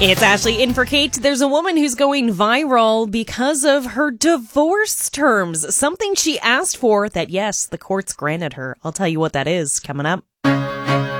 It's Ashley in for Kate. There's a woman who's going viral because of her divorce terms. Something she asked for that, yes, the courts granted her. I'll tell you what that is coming up.